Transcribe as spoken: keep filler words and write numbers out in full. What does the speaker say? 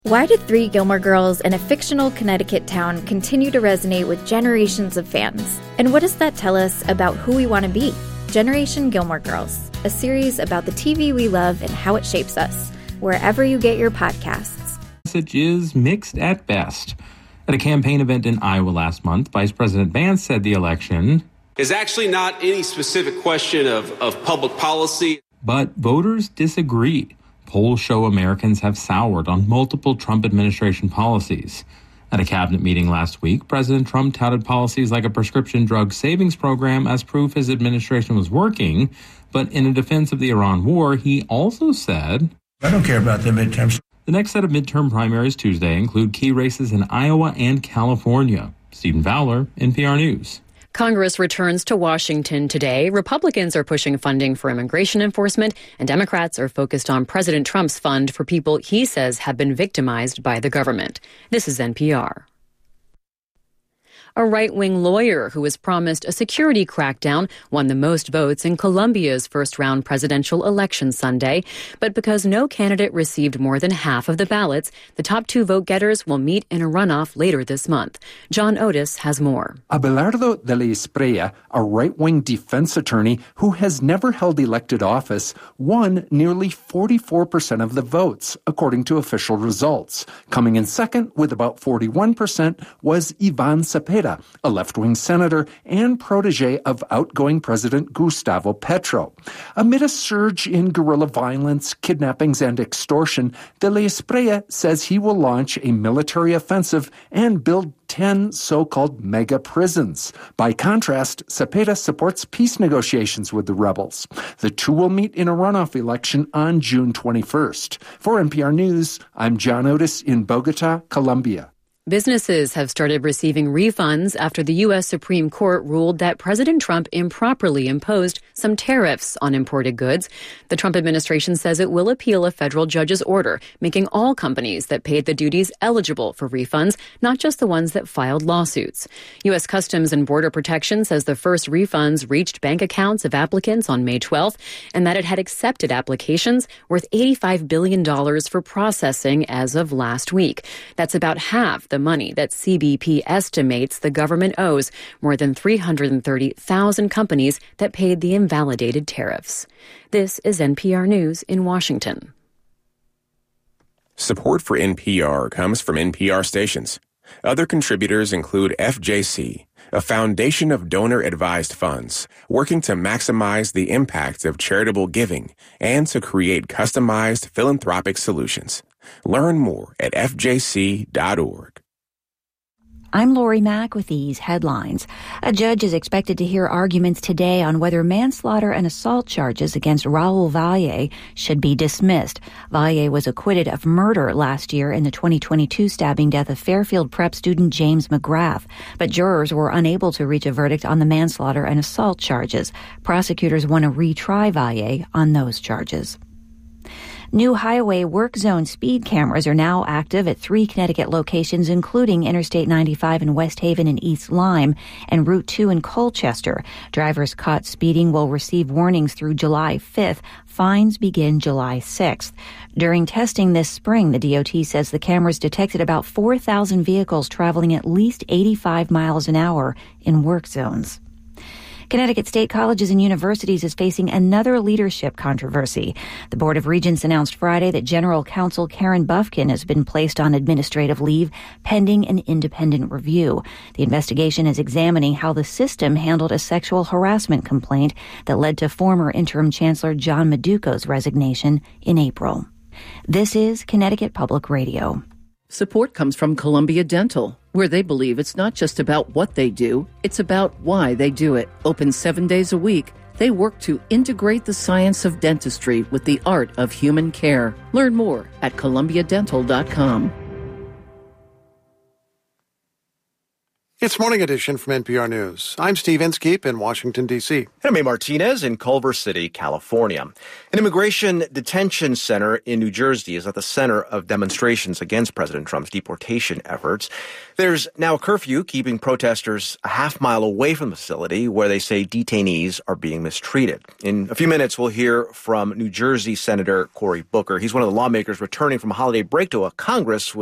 Why do Three Gilmore Girls in a fictional Connecticut town continue to resonate with generations of fans? And what does that tell us about who we want to be? Generation Gilmore Girls, a series about the T V we love and how it shapes us, wherever you get your podcasts. Message is mixed at best. At a campaign event in Iowa last month, Vice President Vance said the election is actually not any specific question of, of public policy. But voters disagree. Polls show Americans have soured on multiple Trump administration policies. At a cabinet meeting last week, President Trump touted policies like a prescription drug savings program as proof his administration was working. But in a defense of the Iran war, he also said, I don't care about the midterms. The next set of midterm primaries Tuesday include key races in Iowa and California. Stephen Fowler, N P R News. Congress returns to Washington today. Republicans are pushing funding for immigration enforcement, and Democrats are focused on President Trump's fund for people he says have been victimized by the government. This is N P R. A right-wing lawyer who was promised a security crackdown won the most votes in Colombia's first-round presidential election Sunday. But because no candidate received more than half of the ballots, the top two vote-getters will meet in a runoff later this month. John Otis has more. Abelardo de la Espriella, a right-wing defense attorney who has never held elected office, won nearly forty-four percent of the votes, according to official results. Coming in second with about forty-one percent was Ivan Cepeda, a left-wing senator and protege of outgoing President Gustavo Petro. Amid a surge in guerrilla violence, kidnappings, and extortion, de la Espriella says he will launch a military offensive and build ten so-called mega prisons. By contrast, Cepeda supports peace negotiations with the rebels. The two will meet in a runoff election on June twenty-first. For N P R News, I'm John Otis in Bogota, Colombia. Businesses have started receiving refunds after the U S Supreme Court ruled that President Trump improperly imposed some tariffs on imported goods. The Trump administration says it will appeal a federal judge's order, making all companies that paid the duties eligible for refunds, not just the ones that filed lawsuits. U S Customs and Border Protection says the first refunds reached bank accounts of applicants on May twelfth and that it had accepted applications worth eighty-five billion dollars for processing as of last week. That's about half the money that C B P estimates the government owes more than three hundred thirty thousand companies that paid the invalidated tariffs. This is N P R News in Washington. Support for N P R comes from N P R stations. Other contributors include F J C, a foundation of donor-advised funds working to maximize the impact of charitable giving and to create customized philanthropic solutions. Learn more at F J C dot org. I'm Lori Mack with these headlines. A judge is expected to hear arguments today on whether manslaughter and assault charges against Raul Valle should be dismissed. Valle was acquitted of murder last year in the twenty twenty-two stabbing death of Fairfield Prep student James McGrath, but jurors were unable to reach a verdict on the manslaughter and assault charges. Prosecutors want to retry Valle on those charges. New highway work zone speed cameras are now active at three Connecticut locations, including Interstate ninety-five in West Haven and East Lyme and Route two in Colchester. Drivers caught speeding will receive warnings through July fifth. Fines begin July sixth. During testing this spring, the D O T says the cameras detected about four thousand vehicles traveling at least eighty-five miles an hour in work zones. Connecticut State Colleges and Universities is facing another leadership controversy. The Board of Regents announced Friday that General Counsel Karen Bufkin has been placed on administrative leave pending an independent review. The investigation is examining how the system handled a sexual harassment complaint that led to former interim Chancellor John Maduco's resignation in April. This is Connecticut Public Radio. Support comes from Columbia Dental, where they believe it's not just about what they do, it's about why they do it. Open seven days a week, they work to integrate the science of dentistry with the art of human care. Learn more at columbia dental dot com. It's Morning Edition from N P R News. I'm Steve Inskeep in Washington, D C. And I'm May Martinez in Culver City, California. An immigration detention center in New Jersey is at the center of demonstrations against President Trump's deportation efforts. There's now a curfew keeping protesters a half mile away from the facility where they say detainees are being mistreated. In a few minutes, we'll hear from New Jersey Senator Cory Booker. He's one of the lawmakers returning from a holiday break to a Congress